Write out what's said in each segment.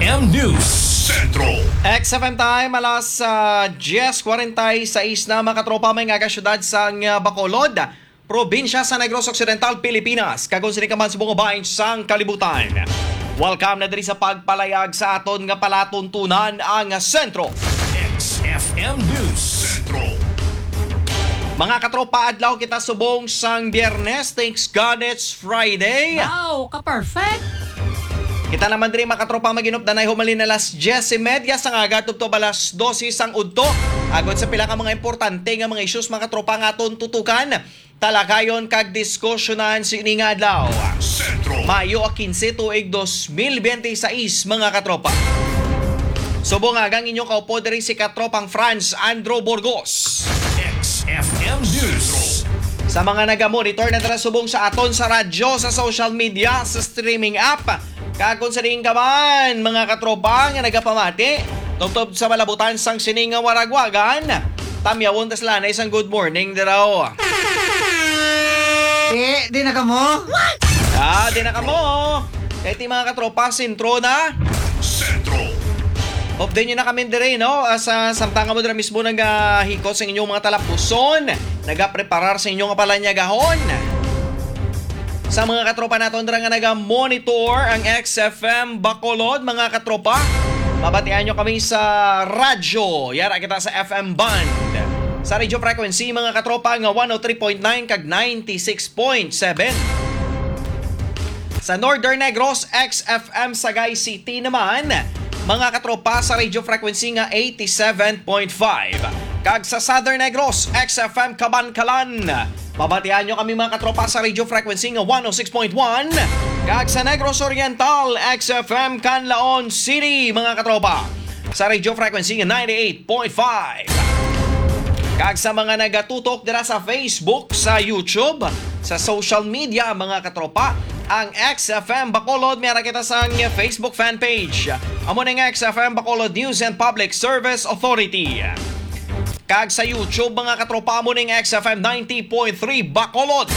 XFM News Centro. XFM time, alas 10:46 na mga katropa may nga syudad sa Bacolod, probinsya sa Negros Occidental, Pilipinas. Kagon sini ka man subong bahin sang kalibutan. Welcome na diri sa pagpalayag sa aton nga palatuntunan ang Sentro. XFM News Centro. Mga katropa, adlaw kita subong sang Biyernes. Thanks God it's Friday. Wow, ka-perfect! Kita naman diri mga katropa maginop danay humalin na alas 10:30 sang aga tubtob alas 12 sang udto. Agod sa pila ka mga importante nga mga issues mga katropa nga aton tutukan. Talakayon kag diskusyonan sini nga adlaw. Centro. Mayo 15 tuig 2026 mga katropa. Subong agang inyong kaupo diri si katropang Franz Andrew Burgos. XFM News. Sa mga naga-monitor na tara subong sa aton sa radyo, sa social media, sa streaming app. Kakon sa ring kaman, mga katropa nga nagapamati. Tubtob sa malabutan sang sining nga waragwagan. Tamyawon tas lanay sang good morning diraw. Di na ka mo? Di na ka mo. Kahit mga katropa, sintro na. Centro. Update nyo na kami dire, no? Sa samtanga mo dira mismo nag-hikot sa inyong mga talapuson. Nag-preparar sa inyong palanyagahon. Sa mga katropa naton dira nga naga-monitor ang XFM Bacolod, mga katropa. Mabatian nyo kami sa radyo. Yara kita sa FM band. Sa radio frequency, mga katropa nga 103.9 kag 96.7. Sa Northern Negros, XFM Sagay City naman, mga katropa sa radio frequency nga 87.5. Kag sa Southern Negros, XFM Kabankalan. Babatian nyo kami mga katropa sa radio frequency nga 106.1. Kag sa Negros Oriental, XFM Canlaon City, mga katropa, sa radio frequency nga 98.5. Kag sa mga nagatutok dira sa Facebook, sa YouTube, sa social media, mga katropa, ang XFM Bacolod, mayroon kita sa Facebook fan page. Amo ng XFM Bacolod News and Public Service Authority. Kag sa YouTube, mga katropa, mo ng XFM 90.3 Bacolod.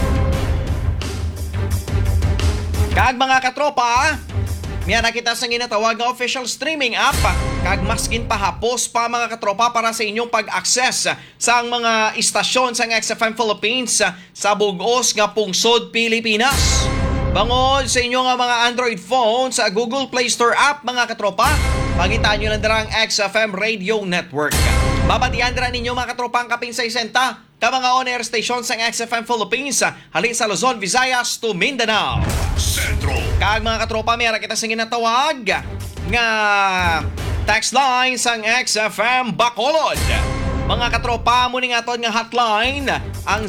Kag mga katropa, miya nakita sa ginatawag nga official streaming app. Kag maskin pahapos pa mga katropa para sa inyong pag-access sa mga istasyon sa XFM Philippines sa bugos nga pungsod Pilipinas. Bangod sa inyong mga Android phone sa Google Play Store app, mga katropa, pagitan nyo lang darang XFM Radio Network. Babatian dira ninyo mga katropang kaping 60 ka mga on-air stations sa XFM Philippines halin sa Luzon, Visayas to Mindanao. Centro. Kag mga katropa, mayroon kita sa ginatawag nga text line sang XFM Bacolod. Mga katropa, muni nga aton nga hotline ang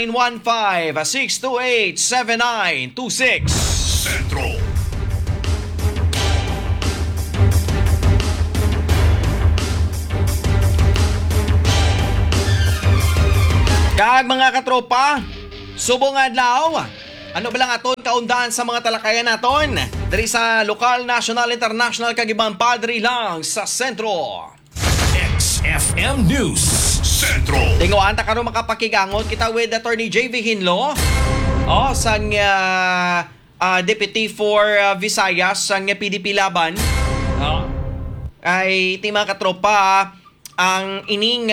0915-628-7926. Centro. Kag mga katropa, subong adlaw. Ano ba lang aton kaundaan sa mga talakayan naton? Dari sa lokal, national, international kag ibang padre lang sa Sentro. XFM News Centro. Tinguan ta karon makapakigangot kita with Attorney JV Hinlo. Sang Deputy for Visayas sang PDP Laban. Ay ti mga katropa ang ining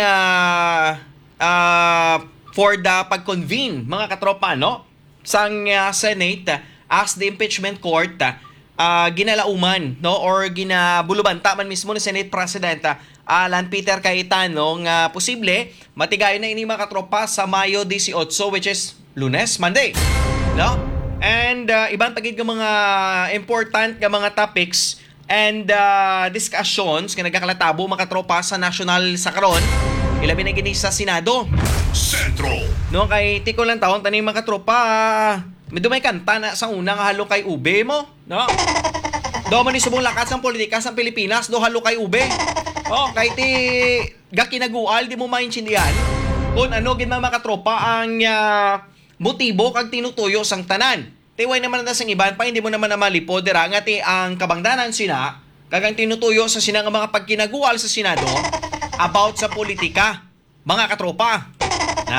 for the pag-convene mga katropa, no? Sang Senate as the impeachment court ginalauman, no, or ginabulubanta man mismo ni Senate President Alan Peter Cayetano nga posible matigayon na ini mga katropa sa Mayo 18, which is Lunes, Monday, no? And ibang tagid nga mga important nga mga topics and discussions nga nagkakalatabo mga katropa sa national sa karon. Ilabi na gini sa Senado. Centro. No, kay tiko lang taon taning mga tropa. Medyo may kanta na sa una nga halo kay ube mo, no? Do man ni subong lakas ng politika sa Pilipinas, do halo kay ube. Kay ti gakinagual di mo maintindihan kung ano gid mga tropa ang motibo kag tinutuyo sang tanan. Tiway naman na sang iban pa hindi mo naman na malipod dira nga ti ang kabangdanan sina kag ang tinutuyo sa sina nga mga pagkinagual sa Senado about sa politika, mga katropa.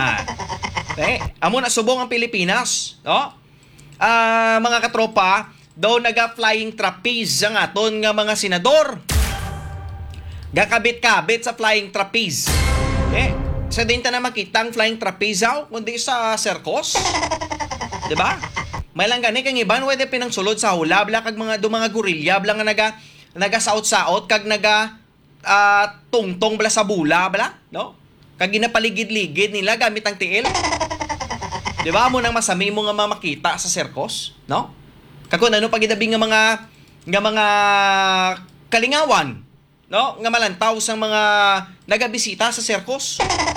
Amo na subong ang Pilipinas, no? Mga katropa, daw naga-flying trapeze ang aton nga mga senador. Gakabit-kabit sa flying trapeze. Sa din ta na makita ang flying trapeze kundi sa circus. Diba? May lang gani kang iban, pwede pinangsulod sa hula, bla kag mga gorilya, bla nga naga-saot-saot, kag tungtong bla sa bula, bla, no? Kag ginapaligid-ligid nila gamit ang tiil. Diba? Mo nang masami mo nga makita sa circus, no? Kag ano pag idabing nga mga kalingawan, no? Nga malantaw sang mga nagabisita sa circus.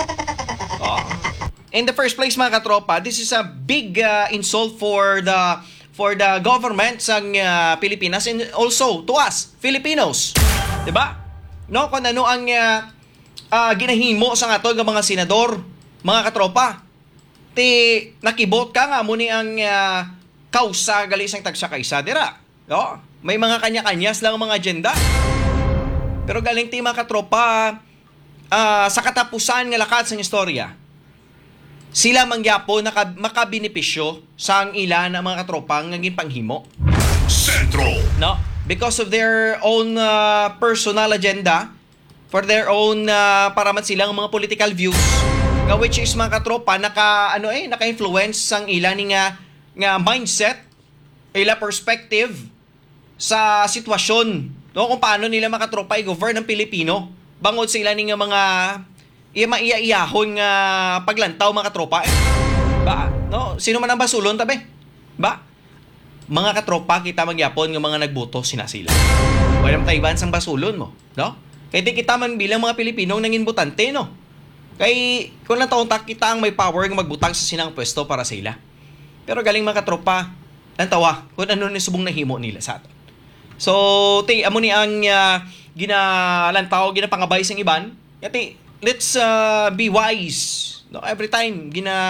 In the first place mga katropa, this is a big insult for the government sang Pilipinas and also to us Filipinos. 'Di ba? No, kung ano ang ginahimo sa aton nga mga senador, mga katropa. Ti nakibot ka nga mo ni ang kausa gali sang tagsa kaysa dira. No? May mga kanya-kanyas lang ang mga agenda. Pero galing ti mga katropa sa katapusan nga lakad sang istorya. Sila mangyapo makabenepisyo sa ang ila ng mga katropang naging panghimo. Sentro. No? Because of their own personal agenda, for their own para man silang mga political views, nga which is mga katropa naka-influence sang ila ni nga mindset, ila perspective sa sitwasyon, no, kung paano nila mga katropa i-govern ng Pilipino. Bangod sila ni nga mga maiya-iyahon nga paglantaw mga katropa ba, no? Sino man ang basulon tabi ba, mga katropa kita magyapon nga mga nagboto sina sila, walang tayban sang basulon mo, no? Kaya di kita man bilang mga Pilipinong nangin butante, no? Kay kung lang taon kita ang may power nga magbutang sa sinang pwesto para sa ila, pero galing mga katropa lantawa kung ano ni subong nahimo nila sa aton. So amo ni ang ginalantaw ginapangabay sang iban, yati let's be wise, no? Every time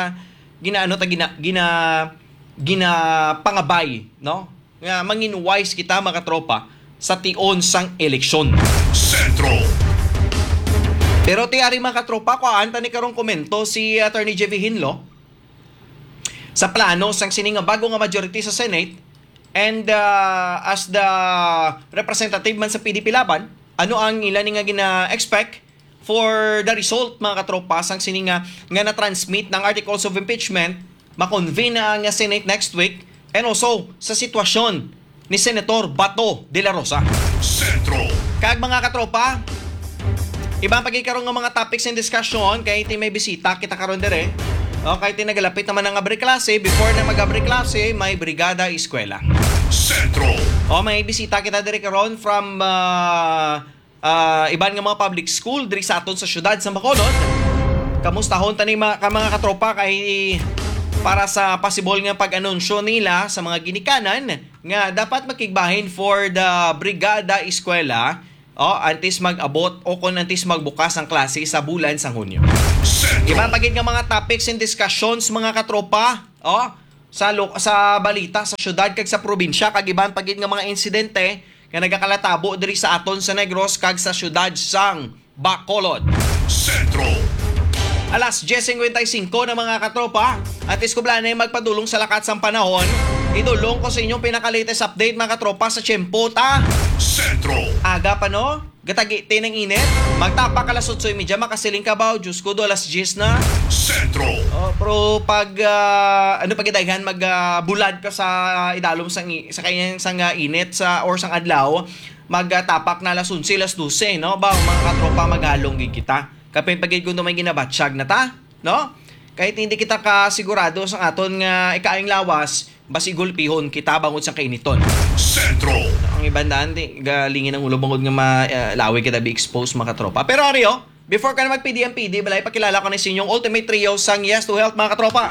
pangabay, no? Nga mangin wise kita mga tropa sa tion sang eleksyon. Sentro. Pero ti ari mga tropa ko anta ni karong komento si Attorney JV Hinlo sa plano sang sininga bago nga majority sa Senate and as the representative man sa PDP laban, ano ang ilan nga gina-expect for the result mga katropa sang sininga nga na-transmit ng articles of impeachment, makonvene na ang Senate next week, and also sa sitwasyon ni Senator Bato de la Rosa. Sentro. Kag mga katropa, ibang pagkikaroon ng mga topics and discussion, kaya iti may bisita kita karon dire. Kaya iti nagalapit naman ang abre klase, before na mag-abre klase, may brigada eskwela. Sentro. May bisita kita dire karon from iban nga mga public school diri sa aton sa syudad sa Bacolod. Kamustahon tani mga katropa kay para sa possible nga pag-anunsyo nila sa mga ginikanan nga dapat makigbahin for the brigada eskwela antes mag-abot o kung antes magbukas ang klase sa bulan sa Hunyo. Iba pagit nga mga topics and discussions mga katropa sa balita sa syudad kag sa probinsya, kag iban pagit nga mga insidente nga nagakalatabo diri sa aton sa Negros kag sa syudad sang Bacolod. Sentro. Alas 10:55 na mga katropa, at iskublan na magpadulong sa lakat sang panahon. Idulong ko sa inyong pinaka-latest update mga katropa sa Tiyempo Sentro. Aga pa no? Gatagiti ng init. Magtapa ka alas 8:30 makasiling ka ba? Diyos ko do alas 10 na. Sentro. Pero pag pagidaghan magbulad ka sa idalom sa kanyang sang init or sang adlaw, magtapak na alas 11, alas 12, no? Ba mga katropa maghalong gid kita. Kapin pagid kuno may ginabatsyag na ta, no? Kahit hindi kita kasigurado sa aton nga ikaing lawas, basigol pihon kita bangod sa kainiton. Sentro. Ang ibandaan di galingin ang ulo bangod nga malawi kita be exposed mga katropa. Pero Ario, before ka na mag-PDMPD, balay pakilala ko na sa inyong ultimate trio sang Yes to Health mga katropa.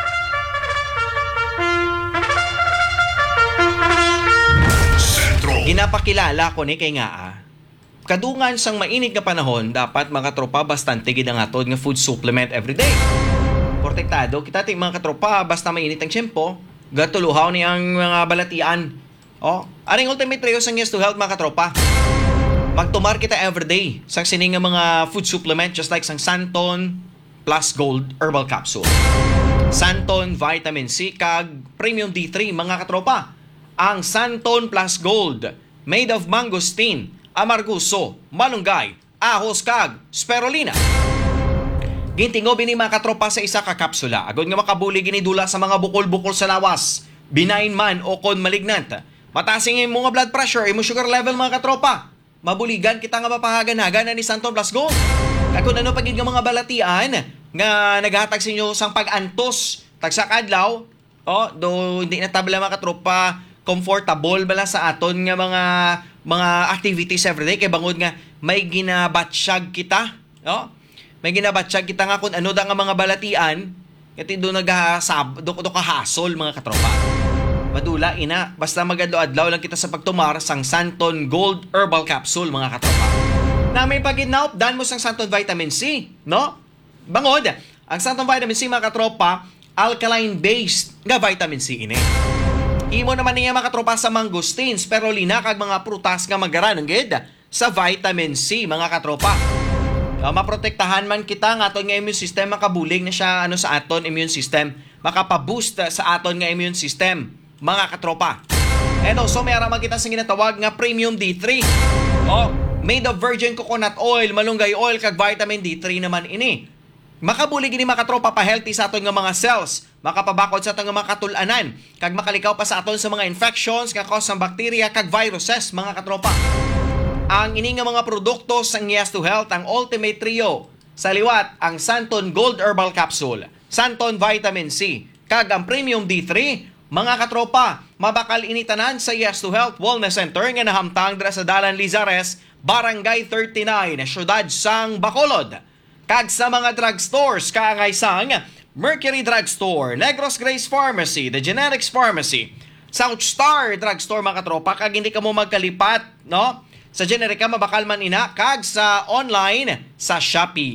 Sentro. Ginapakilala ko ni kay nga kadungan sang mainit nga panahon, dapat mga katropa bastante gid ang aton nga food supplement everyday. Protektado kita ti mga katropa basta mainit ang tiyempo, gatuluhaw ni ang mga balatian. Aring ultimate trio sang Yes to Health mga katropa. Magtumar kita everyday sang sining nga mga food supplement just like sang Santon Plus Gold Herbal Capsule, Santon Vitamin C kag Premium D3 mga katropa. ang Santon Plus Gold made of mangosteen, amarguso, malunggay, ahos kag spirulina. Gintingo bini mga katropa sa isa ka kapsula. Agod nga makabuli ginidula sa mga bukol-bukol sa lawas, benign man o kon malignant. Matasing yung mga blood pressure, yung sugar level mga katropa. Mabuligan kita nga mapahagan-hagan na ni Santon Plus Gold. Kung ano pagid nga mga balatian nga naghatag sa inyo sang pag-antos tagsa kadlaw, do hindi na tabla mga katropa comfortable bala sa aton nga mga activities everyday kay bangod nga may ginabatsyag kita, may ginabatsyag kita nga kung ano da nga mga balatian kati do do kahasol mga katropa. Madula ina, basta magadlo-adlaw lang kita sa pagtumar sang Santon Gold Herbal Capsule mga katropa. Na may paginaop, dan mo sang Santon Vitamin C, no? Bangod, ang Santon Vitamin C mga katropa, alkaline-based nga vitamin C ini. Imo naman niya mga katropa sa mangosteen, spirulina kag mga prutas nga magaran gid sa vitamin C mga katropa. Maprotektahan man kita nga aton nga immune system, makabulig na siya sa aton immune system, makapaboost sa aton nga immune system mga katropa. And also may araman kita sa ginatawag nga Premium D3. Made of virgin coconut oil, malunggay oil kag vitamin D3 naman ini. Makabulig ini mga katropa pa healthy sa aton nga mga cells, makapabakod sa aton nga mga katul-anan, kag makalikaw pa sa aton sa mga infections nga cause ng bacteria kag viruses mga katropa. Ang ini nga mga produkto sang Yes to Health, ang Ultimate Trio. Sa liwat, ang Santon Gold Herbal Capsule, Santon Vitamin C, kag ang Premium D3, mga katropa, mabakal initanan sa Yes to Health Wellness Center nga nahamtang dira sa Dalan Lizares, Barangay 39, Syudad sang Bacolod. Kag sa mga drugstores kaangay sang Mercury Drugstore, Negros Grace Pharmacy, The Genetics Pharmacy, South Star Drugstore mga katropa, kag hindi ka mo magkalipat, sa generika mabakal man ina kag sa online sa Shopee.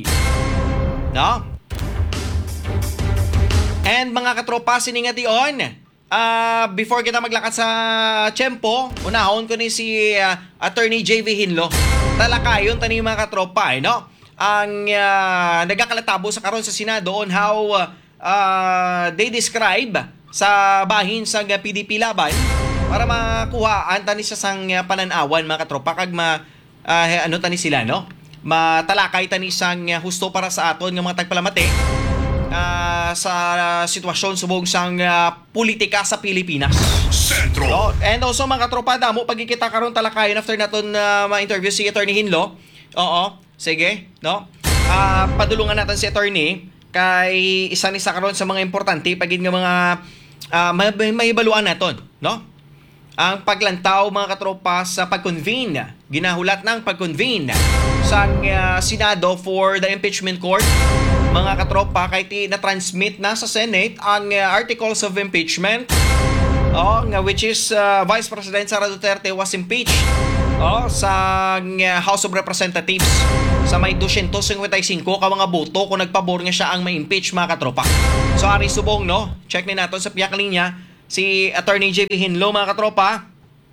And mga katropa, siningation, before kita maglakat sa tiyempo, unahon ko ni si Attorney JV Hinlo. Talakayon tani mga katropa, ang nagakalatabo sa karon sa Senado on how they describe sa bahin sa PDP laban para makuha tani sa sang pananawan mga katropa kag tani sila matalakay tani sang husto para sa aton nga mga tagpalamati sa sitwasyon subong sang politika sa Pilipinas. Sentro. And also mga katropa, damo pagkikita karon talakayan after naton ma-interview si Attorney Hinlo. Sige, padulungan natin si Attorney kay isa ni sa karon sa mga importante pagid nga mga mahibaluan naton, ang paglantaw mga katropa sa pag-convene, ginahulat ng pag-convene sa Senado for the impeachment court. Mga katropa, kay na-transmit na sa Senate ang articles of impeachment, which is Vice President Sara Duterte was impeached sa House of Representatives sa may 255 ka mga boto kung nagpabor nga siya ang ma-impeach mga katropa. So ari subong check ni naton sa piyak linya si Attorney JV Hinlo mga katropa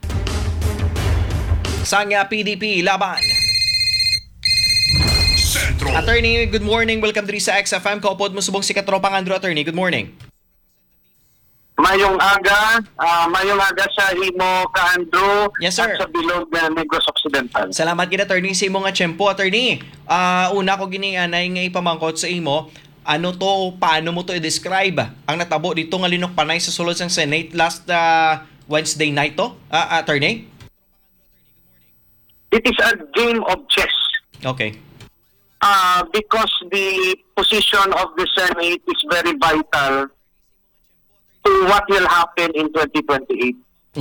sa PDP laban. Sentro. Attorney, good morning. Welcome diri sa XFM. Kaupod mo subong si Katropang Andrew. Attorney, good morning. Mayong aga sa imo ka Andrew. Yes, sir. At sa bilog na Negros Occidental. Salamat gid Attorney sa imo nga tiyempo. Attorney, una ko ginianay nga ipamangkot sa imo, paano mo to i-describe ang natabo dito nga linok panay sa sulod sang Senate last Wednesday night Attorney? It is a game of chess. Okay. Because the position of the Senate is very vital to what will happen in 2028.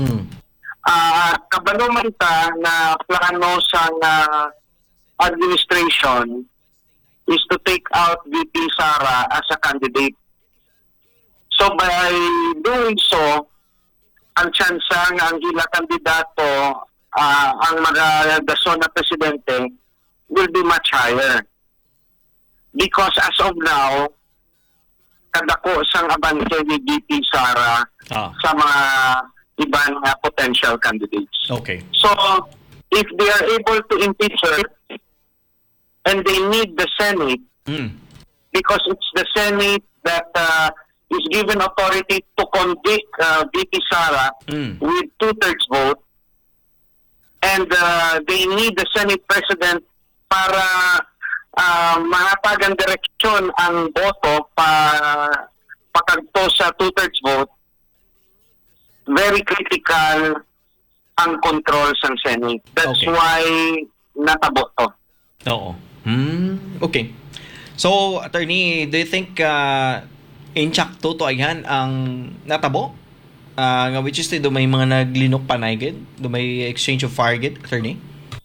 Kabalo man ta na plano sa administration is to take out VP Sara as a candidate. So by doing so, ang tsansa nga ang ila kandidato ang magadason na presidente will be much higher. Because as of now, kadako sang abante ni VP Sara sa mga ibang potential candidates. Okay. So, if they are able to impeach her, and they need the Senate, because it's the Senate that is given authority to convict VP Sara with 2/3 vote, and they need the Senate President para mahatagan direksyon ang boto pakagto sa 2/3 vote. Very critical ang control sa Senate. That's Okay. why natabo to. Oo. Okay. So, attorney, do you think inchakto to ayan ang natabo? Nga which is do may mga naglinok panay gid? Do may exchange of fire gid, attorney?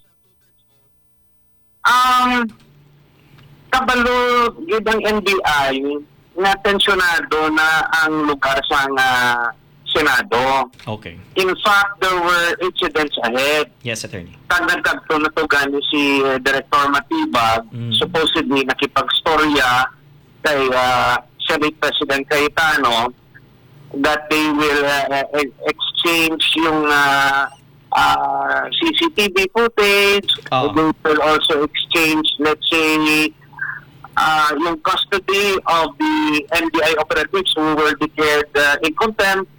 Kabalo gid ang NBI na tensyonado na ang lugar sa Senado. Okay. In fact, there were incidents ahead. Yes, attorney. Nagkagto na to gani si Director Matibag, supposedly nakipagstorya kay Senate President Cayetano that they will exchange yung CCTV footage. Oo. They will also exchange, let's say, yung custody of the NBI operatives who were declared in contempt.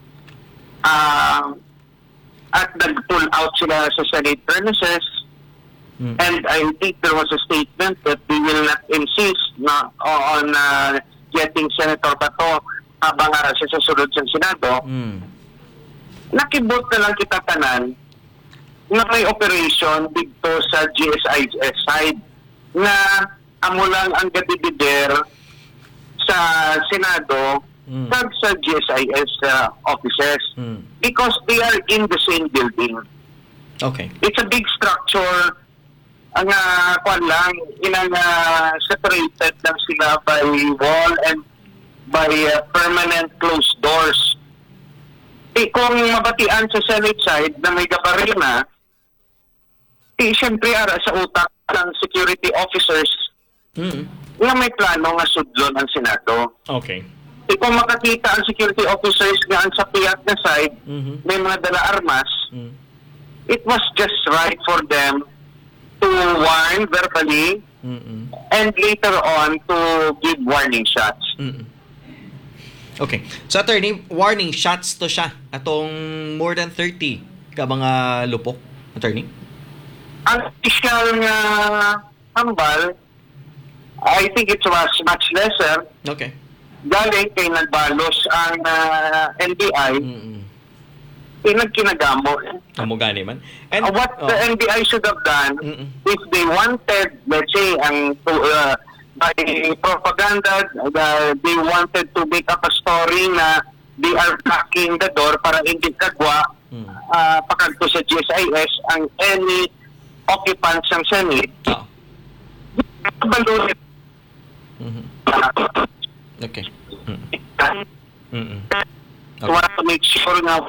At nag-pull out sila sa Senate premises. And I think there was a statement that they will not insist on getting Senator Bato habang siya sa sulod sa Senado. Nakibot na lang kita tanan na may operation dito sa GSIS side na amo lang ang gadidider sa Senado kag sa GSIS offices because they are in the same building. Okay. It's a big structure. Ang kwan lang, inang separated lang sila by wall and by permanent closed doors. Kung mabatian sa Senate side na may gabaril na, siyempre ara sa utak ng security officers na may plano nga sudlon ang Senado. Okay. Kung makakita ang security officers nga ang sa piyat na side, may mga dala armas, it was just right for them to warn verbally and later on to give warning shots. Okay. So, attorney, warning shots to siya atong more than 30 ka mga lupok, attorney? Ang official nga hambal, I think it was much lesser. Okay. Galing kay nagbalos ang NBI, pinagkinagamo. Amo gani man. And What the NBI should have done, if they wanted, let's say, by propaganda, they wanted to make up a story na they are blocking the door para hindi kagwa pakagto sa GSIS ang any occupants ng Senate. Balon. Okay. Want to make sure na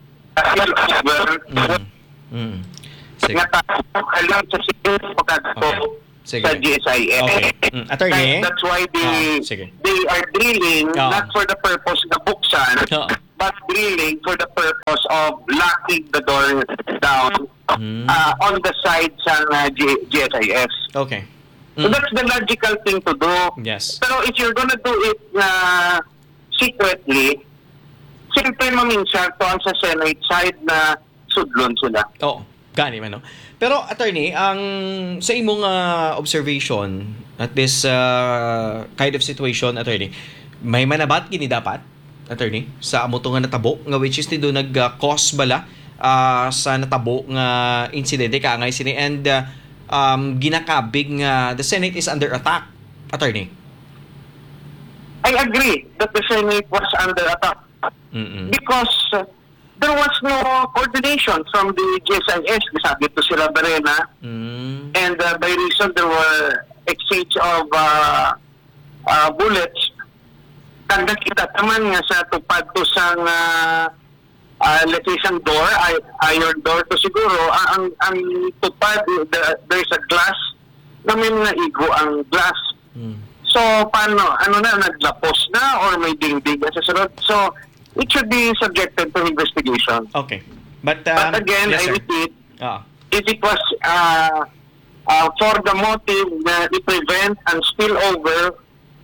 Sige. alam sa pagkagato Sige. sa GSIS. Okay. Attorney? That's why sige. they are drilling not for the purpose na buksan, but drilling for the purpose of locking the door down on the side sa GSIS. Okay. So that's the logical thing to do. Yes. Pero if you're gonna do it secretly, siyempre maminsan to ang sa Senate side na sudlon sila. Oo. Gani man, no? Pero, attorney, ang sa imong observation at this kind of situation, attorney, may manabat gini dapat, attorney, sa amo to nga natabo, nga which is do nag-cause bala sa natabo nga insidente kaangay sini and ginakabig nga the Senate is under attack, attorney. I agree that the Senate was under attack because there was no coordination from the GSIS. Sabi to sila Barena, and by reason there were exchange of bullets. Kanda kita taman nga sa tupad to sang let's say sang door, iron door to siguro ang tupad there's a glass na may mga igo ang glass. So paano naglapos na or may dingding sa sunod? So it should be subjected to investigation. Okay. But again, yes, I sir. repeat, if it was for the motive na i-prevent and spill over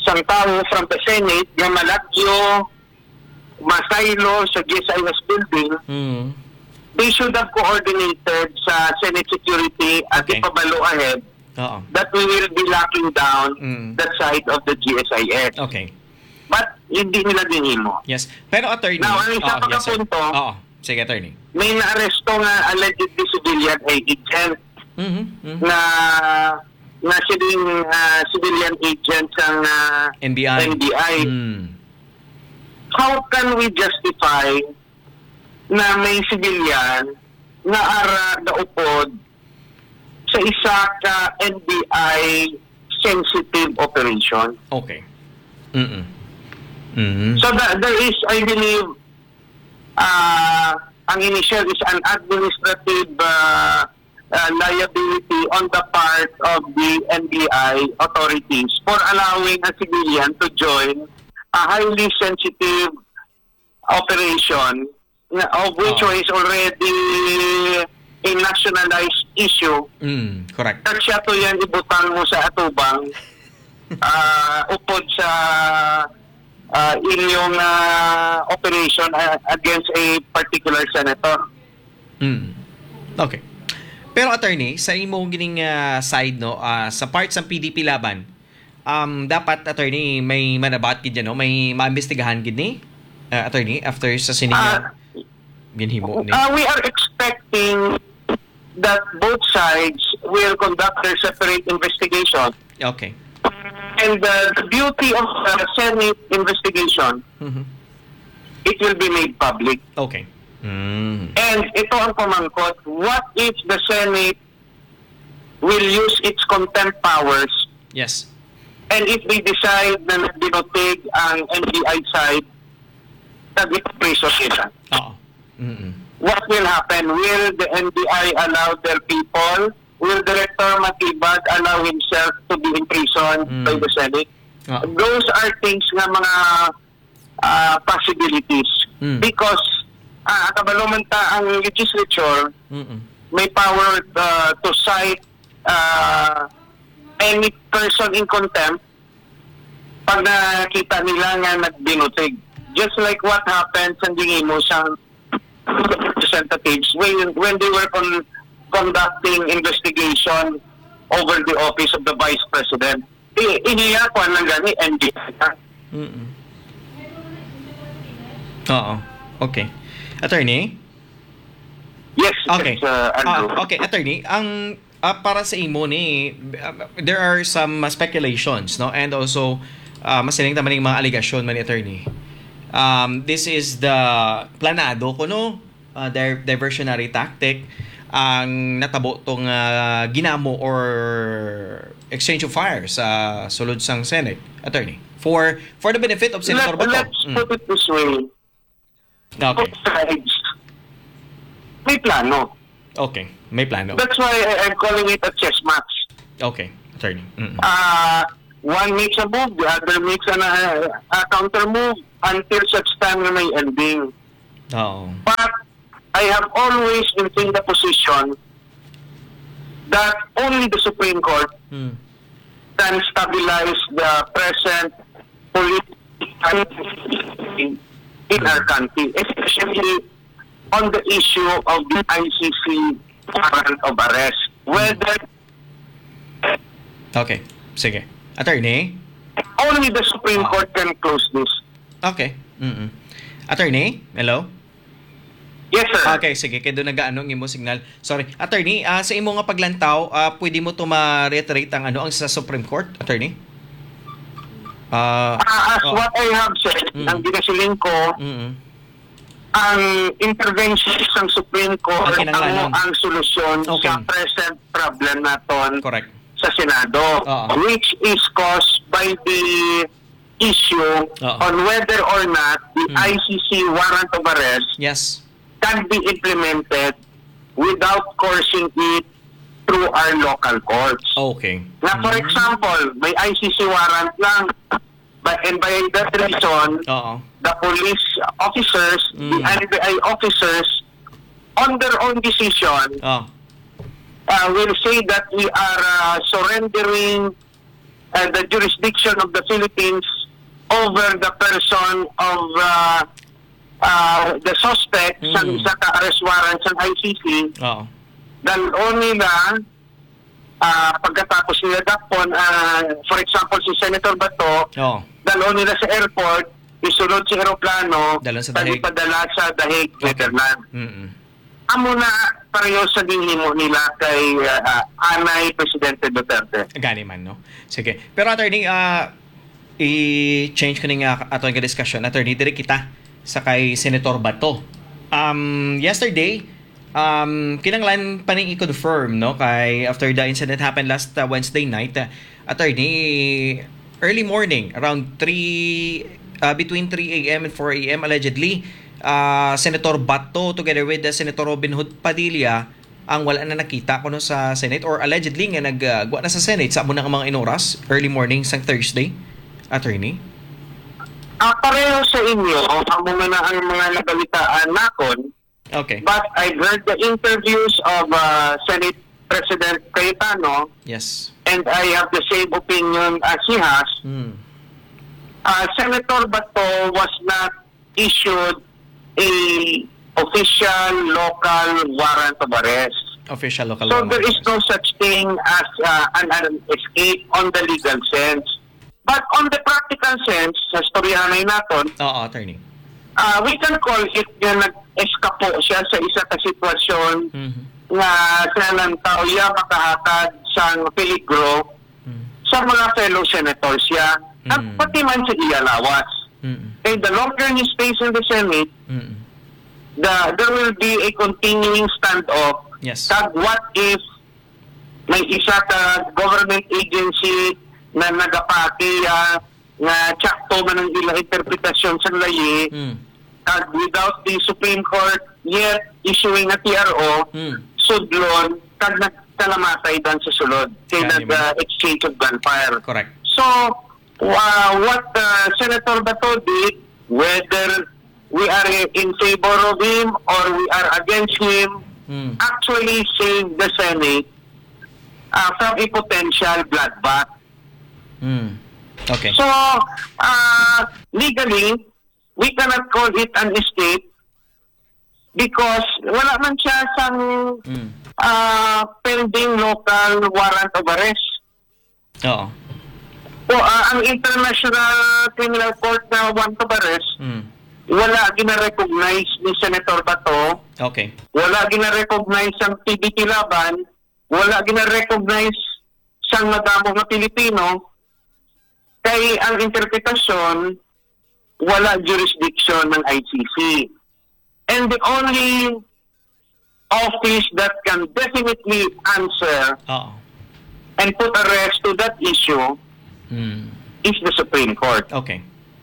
sang tao from the Senate nga malagyo masaylo sa GSIS building, they should have coordinated sa Senate Security at Okay. ipabalo ahead Oo. that we will be locking down that side of the GSIS. Okay. But hindi nila dinimo. Yes. Pero attorney, Now, ang isa pa yes, sir. kapunto, Oo. Sige, attorney. may naaresto nga allegedly civilian agent na civilian agent ng NBI. NBI. How can we justify na may civilian na ara daupod sa isa ka NBI sensitive operation? Okay. So there is, I believe, ang initial is an administrative liability on the part of the NBI authorities for allowing a civilian to join a highly sensitive operation of which is already a nationalized issue. Correct. At siya to yan ibutang mo sa atubang upod sa inyong operation against a particular senator. Okay. Pero attorney, sa imong gining side no, sa parts ng PDP laban, dapat attorney may manabat gid no, may maimbestigahan gid ni attorney after sa sining ginhimo ni. We are expecting that both sides will conduct their separate investigation. Okay. And the beauty of the Senate investigation, it will be made public. Okay. And ito ang pamangkot, what if the Senate will use its contempt powers Yes. and if they decide na nagdinotig ang NBI side, nag-preso sila? Oo. What will happen? Will the NBI allow their people? Will Director Matibag allow himself to be imprisoned by the Senate? Those are things nga mga possibilities. Because kabalo man ta ang legislature may power to cite any person in contempt pag nakita nila nga nagdinutig. Just like what happened sa Dingimo sa representatives when they were conducting investigation over the office of the Vice President. Iniyakuan lang gani NBI. Oo. Okay. Attorney? Yes, Okay. Andrew. Okay, attorney, ang para sa imo ni there are some speculations no and also masiling naman yung mga allegation man ni attorney. This is the planado ko no diversionary tactic ang natabo tong ginamo or exchange of fire sa sulod sang Senate, attorney, for the benefit of Senator Bato. Let's put it this way. Okay. Both sides may plano. Okay, may plano. That's why I'm calling it a chess match. Okay, attorney. One makes a move, the other makes a counter move until such time na may ending. Oo. But I have always maintained the position that only the Supreme Court can stabilize the present political in our country, especially on the issue of the ICC warrant of arrest. Whether Okay, sige. Attorney? only the Supreme Court can close this. Okay. Attorney? Hello? Yes, sir. Okay, sige. Kaya doon nag-ano ang imo signal. Sorry. Attorney, sa imo nga paglantaw, pwede mo to ma-reiterate ang ang sa Supreme Court, attorney? As what I have said, ang ginasiling ko, ang intervention ng Supreme Court ang solusyon sa present problem naton Correct. sa Senado, which is caused by the issue on whether or not the ICC warrant of arrest can be implemented without coercing it through our local courts. Okay. Na for example, may ICC warrant lang, and by that reason, the police officers, the NBI officers, on their own decision, will say that we are surrendering the jurisdiction of the Philippines over the person of the suspect sa ka-arrest warrant sa ICC. Oo. Dalaon nila pagkatapos nila dakpon, for example si Senator Bato, Oo. dalaon nila sa airport, isunod sa aeroplano, Dalon sa Dahig. padala sa Dahig, Netherlands. Mm-mm. Amo na pareho sa ginhimo nila kay Anay Presidente Duterte. Gani man, no? Sige. Pero attorney, i-change ko nga ato nga discussion. Attorney, dire kita sa kay Senator Bato. Yesterday, kinanglan pa ning i-confirm, no? Kay after the incident happened last Wednesday night, attorney, early morning, around 3, between 3 a.m. and 4 a.m. allegedly, Senator Bato together with Senator Robin Hood Padilla ang wala na nakita kuno sa Senate or allegedly nga nagwa na sa Senate sa amo na mga inoras early morning sang Thursday, attorney. Pareho sa inyo, amo na ang mga nabalitaan nakon. Okay. But I've heard the interviews of Senate President Cayetano, Yes. and I have the same opinion as he has. Senator Bato was not issued a official local warrant of arrest. Official local So warrant. there is no such thing as an escape on the legal sense. But on the practical sense, sa storyahanay naton, Oo, attorney. we can call it na nag-eskapo siya sa isa ka sitwasyon nga sa lang tao ya makahatag sa peligro sa mga fellow senators siya at pati man sa iya lawas. Okay, the longer he stays in the Senate, there will be a continuing standoff. Yes. Kag what if may isa ka government agency na nagapati nga tsakto man ang ilang interpretasyon sa layi, kag without the Supreme Court yet issuing a TRO, sudlon, kag nagkalamatay dan sa sulod. Kaya nag-exchange of gunfire. Correct. So, what Senator Bato did, whether we are in favor of him or we are against him, actually saved the Senate from a potential bloodbath. Okay. So, legally, we cannot call it an escape because wala man siya sang pending local warrant of arrest. Oo. So, ang International Criminal Court na warrant of arrest, wala gina-recognize ni Senator Bato, Okay. wala gina-recognize ang PBT Laban, wala gina-recognize sang madamo nga Pilipino, kay ang interpretasyon, wala jurisdiction ng ICC. And the only office that can definitely answer Oo. and put a rest to that issue is the Supreme Court. Okay.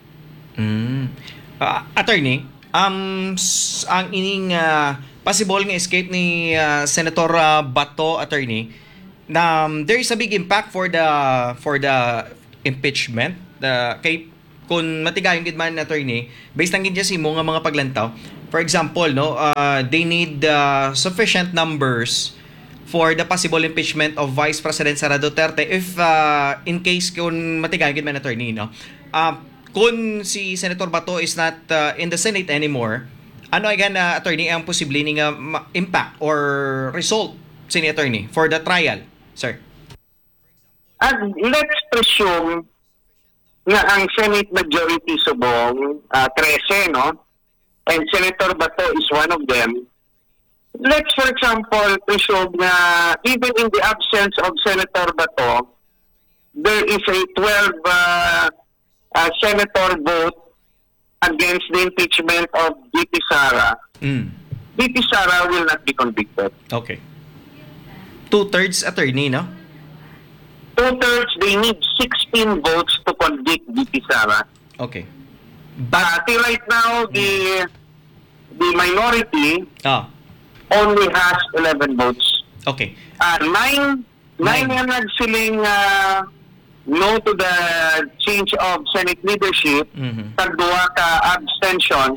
Attorney, ang ining possible nga escape ni Senator Bato, attorney, there is a big impact for the impeachment. Kay kung matigayon gid man, attorney, based ang gid si mo nga mga paglantaw. For example, no, they need sufficient numbers for the possible impeachment of Vice President Sara Duterte if in case kung matigayon gid man, attorney, no. Kung si Senator Bato is not in the Senate anymore, ano ay attorney ang posible ning impact or result sini attorney for the trial, sir? And let's presume na ang Senate majority subong 13, no? And Senator Bato is one of them. Let's, for example, presume na even in the absence of Senator Bato, there is a 12 senator vote against the impeachment of VP Sara. VP Sara will not be convicted. Okay. 2/3 attorney, no? 2/3, they need 16 votes to convict VP Sara. Okay. But right now, the minority only has 11 votes. Okay. Nine nga nagsiling no to the change of Senate leadership. Tagduwa ka abstentions.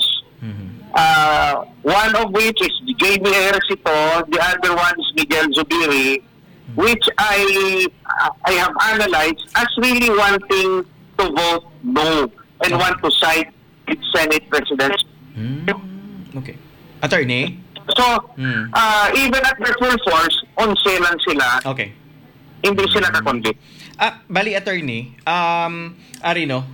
One of which is JB Ejercito, the other one is Miguel Zubiri, which I have analyzed as really wanting to vote no and want to side with Senate President. Okay. Attorney? So, even at their full force, 11 lang sila, Okay. hindi sila kakonvict. Bali, attorney, Arino,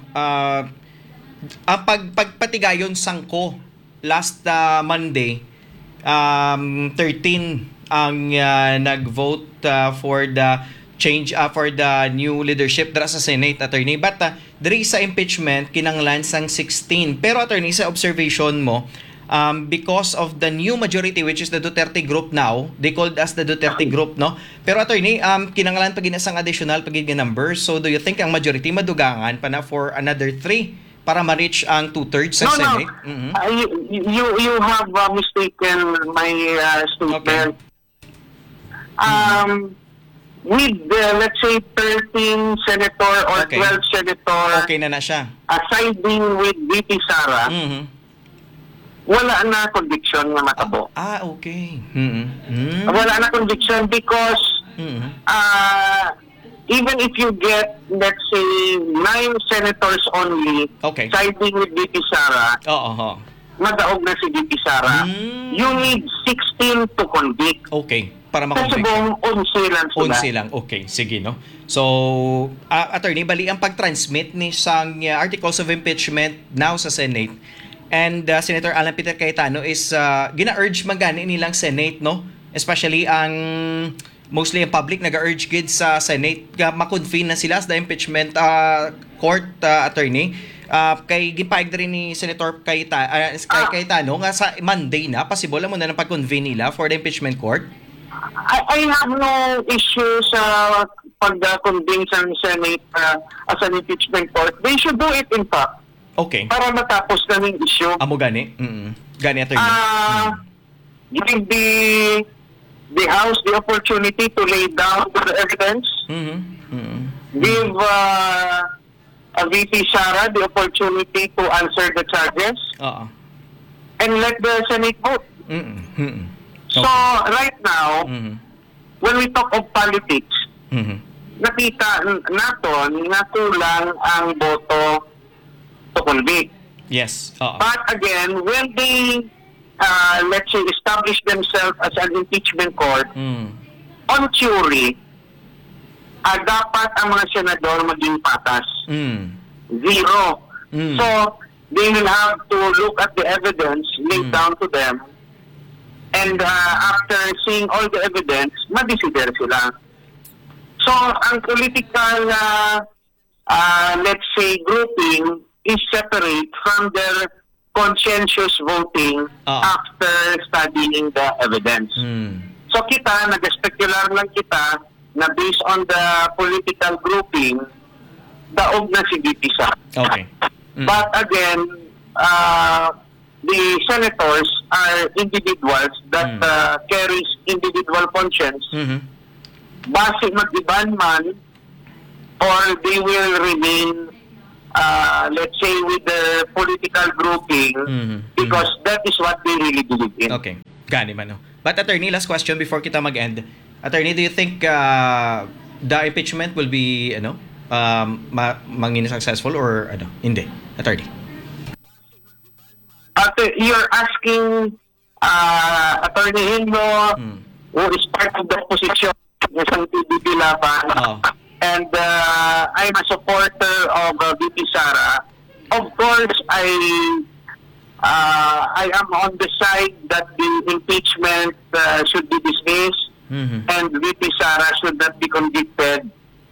pagpatigayon sangko last Monday, 13 ang nag-vote for the change for the new leadership dara sa Senate, attorney. But diri sa impeachment kinanglan sang 16. Pero attorney, sa observation mo, because of the new majority which is the Duterte group now, they called us the Duterte group, no? Pero attorney, kinanglan pa ginasang additional pagiging number. So do you think ang majority madugangan pa na for another 3 para ma-reach ang 2/3 sa Senate? No. You have mistaken my statement. With let's say 13 senator or Okay. 12 senator Okay na siya. siding with VP Sara, wala na conviction na matabo. Okay. Wala na conviction because even if you get, let's say, 9 senators only Okay. siding with VP Sara, Oo. madaog na si VP Sara. You need 16 to convict. Okay. Para Kasi makonvict. buong 11 lang sila. 11 lang. Okay, sige, no? So, attorney, bali ang pag-transmit ni sang articles of impeachment now sa Senate, and Senator Alan Peter Cayetano is gina-urge magani nilang Senate, no? Especially ang mostly ang public nag-urge gid sa Senate ma-convene na sila sa impeachment court, attorney. Kay gipaig rin ni Senator Cayetano nga sa Monday na possible mo na ng pag-convene nila for the impeachment court. I have no issue sa pag-convince ng Senate as an impeachment court. They should do it in fact Okay. para matapos na yung issue. Amo gani? Gani, attorney. Give the House the opportunity to lay down the evidence. Give VP Sara the opportunity to answer the charges. Oo. And let the Senate vote. So, right now, when we talk of politics, nakita naton na kulang ang boto to convict. Yes. Oo. But again, when they, let's say, establish themselves as an impeachment court, on theory, dapat ang mga senador maging patas. Zero. So, they will have to look at the evidence laid down to them, and after seeing all the evidence, ma-decider sila. So, ang political, let's say, grouping is separate from their conscientious voting after studying the evidence. So, kita, nag-specular lang kita na based on the political grouping, daog na si VP Sara. Okay. But again, the senators are individuals that carries individual conscience. Base mag-iban man, or they will remain, let's say, with the political grouping because that is what they really believe in. Okay. Gani man, no? But attorney, last question before kita mag-end. Attorney, do you think the impeachment will be, mangin successful or hindi? Attorney. You're asking Attorney Hino, who is part of the opposition sa PBB Laban, and I'm a supporter of VP Sara. Of course, I am on the side that the impeachment should be dismissed and VP Sara should not be convicted.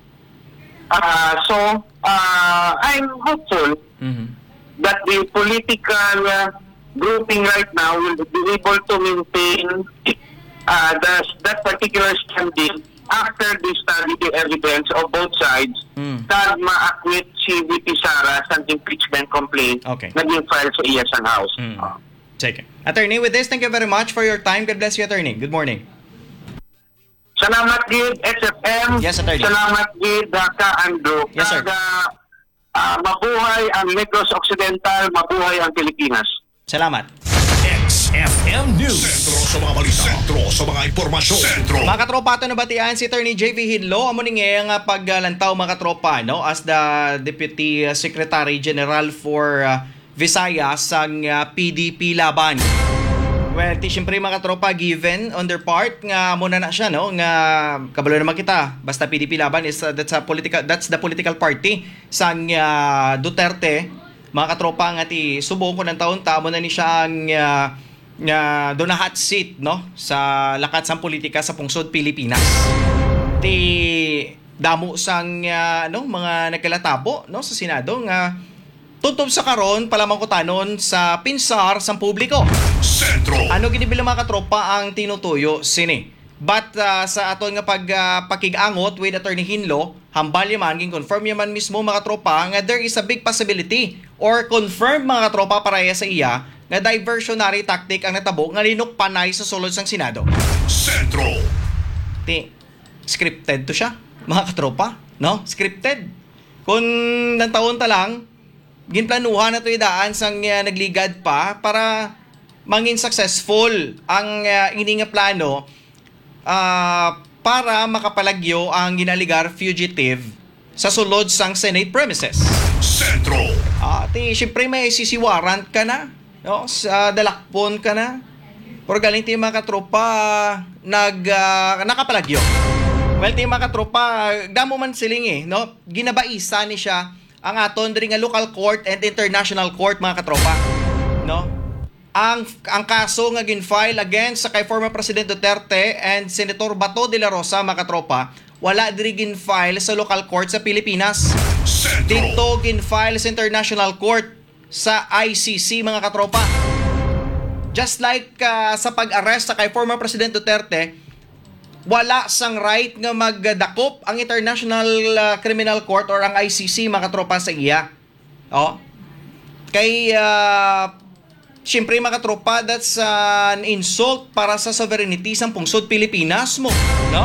So, I'm hopeful that the political grouping right now will be able to maintain that particular standing after they study the evidence of both sides na ma-acquit si VP Sara sa impeachment complaint naging file sa ESN House. Sige. Attorney, with this, thank you very much for your time. God bless you, attorney. Good morning. Salamat gid SFM. Yes, attorney. Salamat gid Ka Andrew. Yes, sir. Mabuhay ang Negros Occidental, mabuhay ang Pilipinas. Salamat. XFM News. Centro sa mga balita. Sentro sa mga impormasyon. Sentro. Mga katropa, ito nabatian si Attorney JV Hidlo. Amo ni nga paglantaw mga katropa, no? As the Deputy Secretary General for Visayas ang PDP laban. Well, siyempre mga katropa, given on their part nga muna na siya, no? Nga kabalo naman kita. Basta PDP laban is that's the political party sang Duterte. Mga katropa nga ti subong ko ng taon tamo na ni siya ang doon na hot seat, no, sa lakat sang politika sa pungsod Pilipinas. Ti damo sang mga nagkalatabo, no, sa Senado nga tutob sa karon palamang kutanon sa pinsar sang publiko. Sentro. Ano ginibila mga katropa ang tinutuyo sini? But sa aton nga pagpakig-angot with Attorney Hinlo, hambal yaman, confirm yaman mismo mga katropa nga there is a big possibility or confirmed mga katropa paraya sa iya nga diversionary tactic ang natabo nga linok panay sa sulod sang Senado. Sentro. Scripted to siya, mga katropa, no? Scripted. Kung nang taon ta lang, ginplanuhan na to idaan sang nagligad pa para mangin successful ang ini nga plano para makapalagyo ang ginaligar fugitive sa sulod sang Senate premises. Sentro. Siyempre may sisiwarant ka na, no? Sa dalakpon ka na. Pero galing ti mga katropa nakapalagyo. Well, ti mga katropa, damo man siling no? Ginabaisa ni siya ang aton diri nga local court and international court mga katropa, no? Ang kaso nga gin-file against sa kay former President Duterte and Senator Bato de la Rosa mga katropa, wala diri gin-file sa local court sa Pilipinas. Sentro. Dito gin-file sa international court sa ICC mga katropa. Just like sa pag-arrest sa kay former President Duterte, wala sang right nga magdakop ang International Criminal Court or ang ICC mga katropa sa iya. Kay siyempre mga katropa, that's an insult para sa sovereignty sang pungsod Pilipinas mo, no?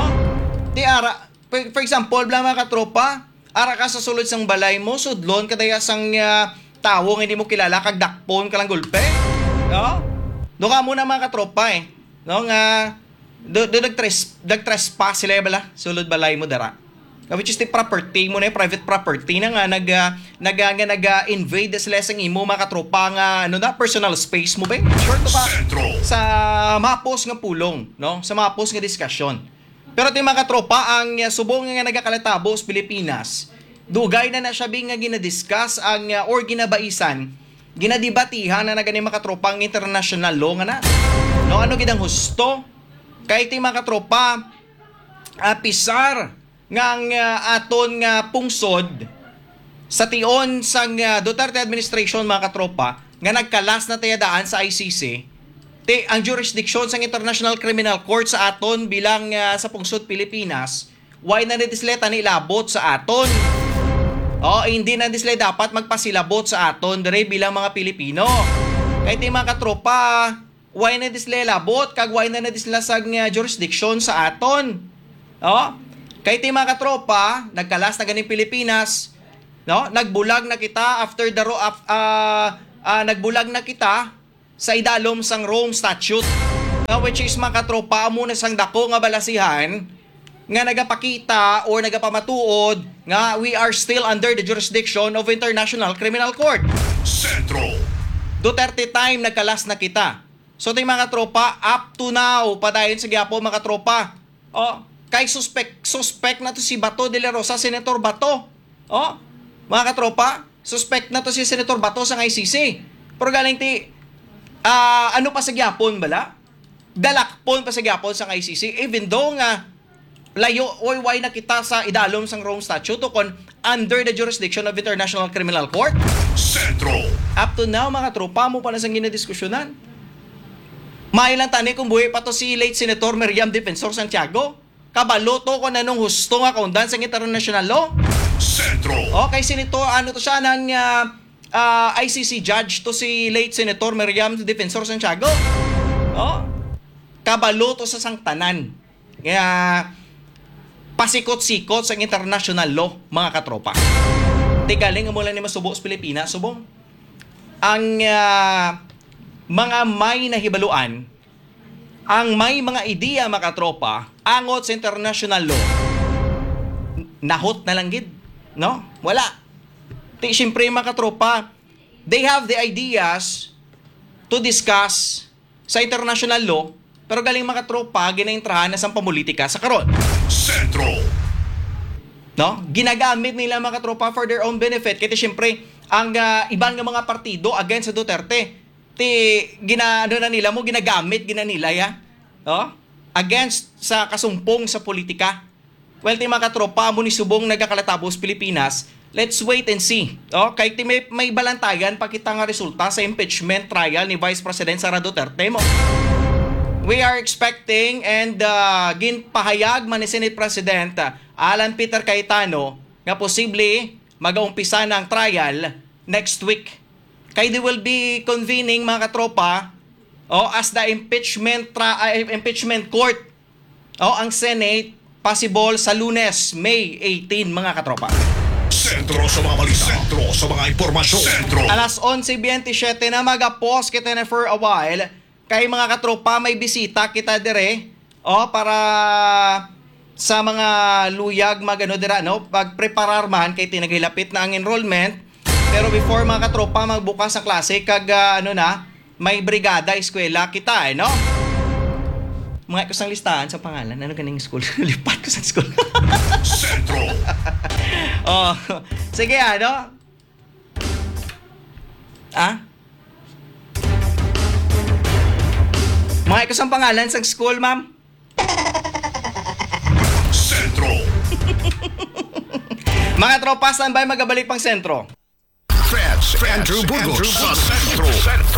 For example, mga katropa, ara ka sa sulod sang balay mo, sudlon kadaya sang tawo nga hindi mo kilala kag dakpon ka lang gulpe, no? Do ka muna mga katropa no nga nag-trespass sila bala sulod balay mo dara. Which is the property mo na private property na nga nag-invade sila sang imo mga katropa nga personal space mo ba? Sure to pa sa mapos nga pulong, no? Sa mapos nga diskusyon. Pero ti mga katropa ang subong nga nagakalatabo sa Pilipinas, dugay na siya nga ginadiscuss ang or ginabaisan, ginadibatihan na nagani mga katropa ang international law nga na. No, ano gidang husto? Kay ti mga katropa, pisar nga ang aton nga pungsod sa tion sang Duterte administration mga katropa nga nagkalas na tayadaan sa ICC ang jurisdiction sang International Criminal Court sa aton bilang sa pungsod Pilipinas, why na disleta ni labot sa aton? Hindi na disle dapat magpasilabot sa aton dire bilang mga Pilipino. Kay ti mga katropa, why na disle labot kag why na disla sang jurisdiction sa aton? Kay ti mga katropa, nagkalas na ganing Pilipinas, no? Nagbulag na kita after the nagbulag na kita sa idalom sang Rome Statute, which is mga katropa muna sang dako nga balasihan nga nagapakita or nagapamatuod nga we are still under the jurisdiction of International Criminal Court. Sentro. Duterte time nagkalas na kita. So ti mga tropa, up to now padayon sa Giapo mga tropa. Kay suspect na to si Bato de la Rosa, Senator Bato. Mga katropa, suspect na to si Senator Bato sa ICC. Pero galing ti ano pa sa Gyapon bala? Dalakpon pa sa Gyapon sa ICC even though nga layo why na kita sa idalom sang Rome Statute o kon under the jurisdiction of International Criminal Court. Sentro. Up to now mga tropa mo pa na sang ginadiskusyonan. Mailang tani kung buhay pa to si late Senator Miriam Defensor Santiago. Kabaloto ko na nung husto nga kaundan sa international law. Sentro. Okay, Senator, ano to siya ng ICC judge to si late Senator Miriam Defensor Santiago. Kabaloto sa sangtanan. Kaya pasikot-sikot sa international law, mga katropa. Tigaling mo lang ni masubo sa Pilipinas, subong. Ang mga may nahibaluan ang may mga ideya makatropa angot sa international law, nahot na lang gid, no? Wala. Ti syempre makatropa, they have the ideas to discuss sa international law, pero galing makatropa ginaintrahan na sa pamulitika sa karon. Sentro. No? Ginagamit nila mga tropa for their own benefit. Kasi syempre, ang ibang mga partido against sa Duterte, ginagamit nila ya. No? Against sa kasumpong sa politika. Well, ti mga tropa, munisubong nagkakalatabos Pilipinas, let's wait and see. Oh, kahit may balantayan pakita nga resulta sa impeachment trial ni Vice President Sara Duterte mo. We are expecting and ginpahayag man ni Senate President Alan Peter Cayetano nga posible mag-uumpisa ng trial next week. Kaya they will be convening mga katropa as the impeachment court ang Senate possible sa Lunes, May 18 mga katropa. Sentro sa mga balita. Sentro sa mga impormasyon. Sentro. Alas 11:27 na mag-pause kita na for a while. Kay mga katropa, may bisita kita dire para sa mga luyag magano dira pagpreparar man kay tinagilapit na ang enrollment. Pero before mga katropa magbukas sa klase kag may brigada eskwela kita no. Mga kusang listahan sa pangalan ano ganing school lipat ko sa school. Sentro. Sige Mga ikasang pangalan sa school, ma'am? Sentro. Mga tropa, saan ba magabalik pang sentro? Andrew Burgos sa Sentro.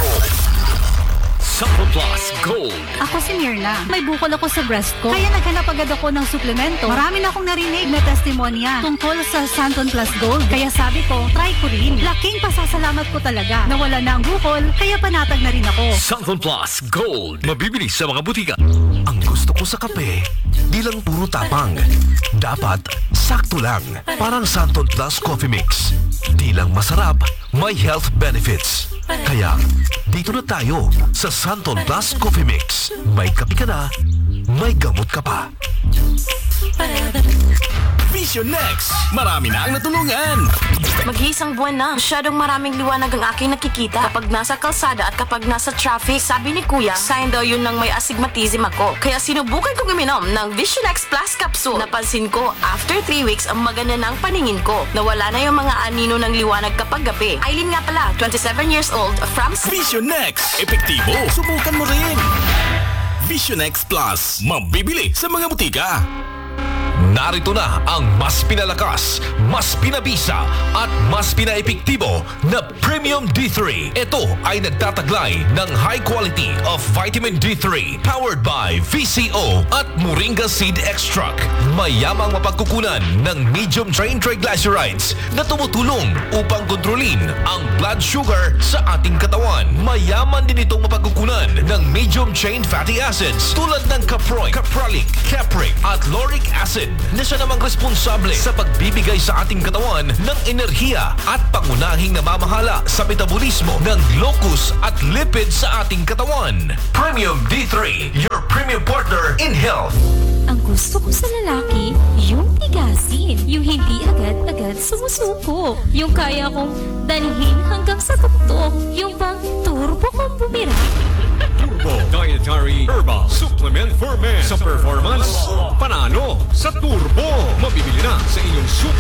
Sample Plus Gold. Ako si Mirna. May bukol ako sa breast ko. Kaya naghanap agad ako ng suplemento. Marami na akong narinig na testimonya tungkol sa Santon Plus Gold. Kaya sabi ko, try ko rin. Laking pasasalamat ko talaga. Nawala na ang bukol, kaya panatag na rin ako. Sample Plus Gold. Mabibili sa mga butika. Ang gusto ko sa kape, di lang puro tapang. Dapat sakto lang. Parang Santon Plus Coffee Mix. Di lang masarap, may health benefits. Kaya, dito na tayo sa Santon Plus Coffee Mix. May kape ka na, may gamot ka pa. Vision Next! Marami na ang natulungan! Mag-iisang buwan na. Masyadong maraming liwanag ang aking nakikita. Kapag nasa kalsada at kapag nasa traffic, sabi ni Kuya, sign daw yun ng may astigmatism ako. Kaya sinubukan kong uminom ng Vision X Plus Capsule. Napansin ko, after 3 weeks, ang maganda ng paningin ko. Nawala na yung mga anino ng liwanag kapag gabi. Aileen nga pala, 27 years old, from... Vision Next! Epektibo! Subukan mo rin! Vision X Plus. Mabibili sa mga butika. Narito na ang mas pinalakas, mas pinabisa at mas pinaepektibo na Premium D3. Ito ay nagtataglay ng high quality of vitamin D3 powered by VCO at Moringa Seed Extract. Mayamang mapagkukunan ng medium chain triglycerides na tumutulong upang kontrolin ang blood sugar sa ating katawan. Mayaman din itong mapagkukunan ng medium chain fatty acids tulad ng caproic, caprolic, capric at lauric acid na siya namang responsable sa pagbibigay sa ating katawan ng enerhiya at pangunahing namamahala sa metabolismo ng glucose at lipid sa ating katawan. Premium D3, your premium partner in health. Ang gusto ko sa lalaki, yung tigasin. Yung hindi agad-agad sumusuko. Yung kaya kong dalhin hanggang sa tuktok. Yung bang turbo kong bumira. Turbo Dietary Herbal Supplement for Men. Sa performance, panalo sa Turbo. Mabibili na sa inyong